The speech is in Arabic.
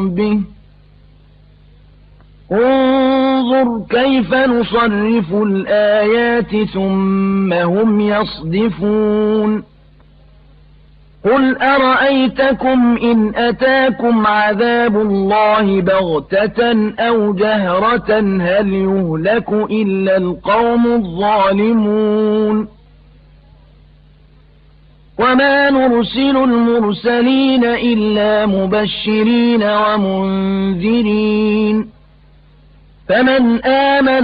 به انظر كيف نصرف الآيات ثم هم يصدفون قل أرأيتكم إن أتاكم عذاب الله بغتة أو جهرة هل يهلك إلا القوم الظالمون وما نرسل المرسلين إلا مبشرين ومنذرين فمن آمن